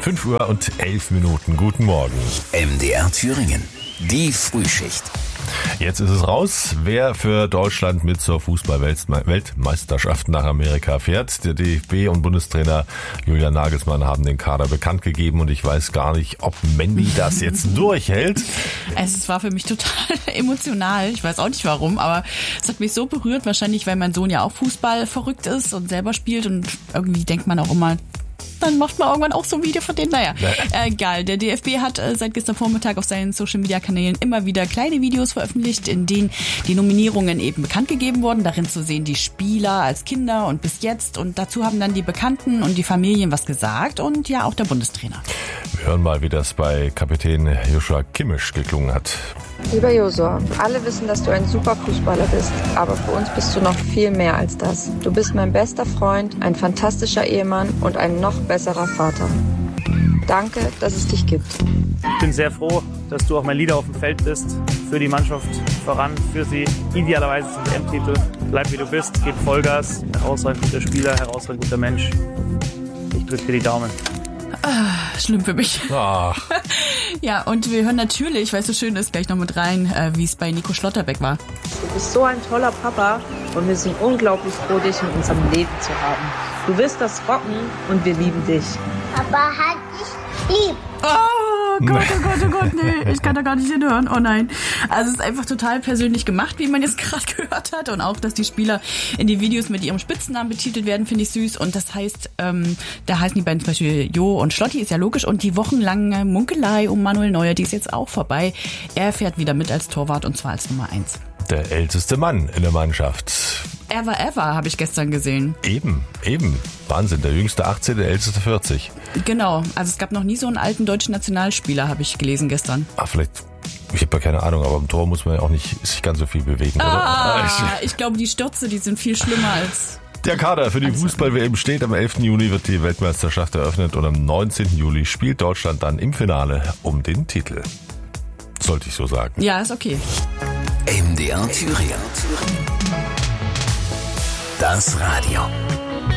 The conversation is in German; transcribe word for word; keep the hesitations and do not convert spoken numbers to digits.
fünf Uhr und elf Minuten. Guten Morgen. M D R Thüringen. Die Frühschicht. Jetzt ist es raus, wer für Deutschland mit zur Fußball-Weltmeisterschaft nach Amerika fährt. Der D F B und Bundestrainer Julian Nagelsmann haben den Kader bekannt gegeben und ich weiß gar nicht, ob Mandy das jetzt durchhält. Es war für mich total emotional. Ich weiß auch nicht warum, aber es hat mich so berührt. Wahrscheinlich, weil mein Sohn ja auch Fußball verrückt ist und selber spielt und irgendwie denkt man auch immer, dann macht man irgendwann auch so ein Video von denen. Naja, äh, egal. Der D F B hat äh, seit gestern Vormittag auf seinen Social-Media-Kanälen immer wieder kleine Videos veröffentlicht, in denen die Nominierungen eben bekannt gegeben wurden. Darin zu sehen die Spieler als Kinder und bis jetzt. Und dazu haben dann die Bekannten und die Familien was gesagt und ja auch der Bundestrainer. Wir hören mal, wie das bei Kapitän Joshua Kimmich geklungen hat. Lieber Josua, alle wissen, dass du ein super Fußballer bist, aber für uns bist du noch viel mehr als das. Du bist mein bester Freund, ein fantastischer Ehemann und ein noch besserer Vater. Danke, dass es dich gibt. Ich bin sehr froh, dass du auch mein Leader auf dem Feld bist, für die Mannschaft voran, für sie idealerweise zum W M-Titel. Bleib wie du bist, gib Vollgas, herausragend guter Spieler, herausragend guter Mensch. Ich drücke dir die Daumen. Ah, schlimm für mich. Ach. Ja, und wir hören natürlich, weil es so schön ist, gleich noch mit rein, äh, wie es bei Nico Schlotterbeck war. Du bist so ein toller Papa und wir sind unglaublich froh, dich in unserem Leben zu haben. Du wirst das rocken und wir lieben dich. Papa hat dich lieb. Oh Gott, oh Gott, oh Gott, nee, ich kann da gar nicht hinhören. Oh nein. Also es ist einfach total persönlich gemacht, wie man jetzt gerade gehört hat. Und auch, dass die Spieler in den Videos mit ihrem Spitznamen betitelt werden, finde ich süß. Und das heißt, ähm, da heißen die beiden zum Beispiel Jo und Schlotti, ist ja logisch. Und die wochenlange Munkelei um Manuel Neuer, die ist jetzt auch vorbei. Er fährt wieder mit als Torwart und zwar als Nummer eins. Der älteste Mann in der Mannschaft. Ever, ever, habe ich gestern gesehen. Eben, eben. Wahnsinn, der jüngste achtzehn, der älteste vierzig. Genau, also es gab noch nie so einen alten deutschen Nationalspieler, habe ich gelesen gestern. Ah, vielleicht, ich habe ja keine Ahnung, aber im Tor muss man ja auch nicht sich ganz so viel bewegen. Ah, oder? Ich glaube, die Stürze, die sind viel schlimmer als... Der Kader für die Fußball-W M steht. Am elften Juni wird die Weltmeisterschaft eröffnet und am neunzehnten Juli spielt Deutschland dann im Finale um den Titel. Sollte ich so sagen. Ja, ist okay. M D R Thüringen. Das Radio.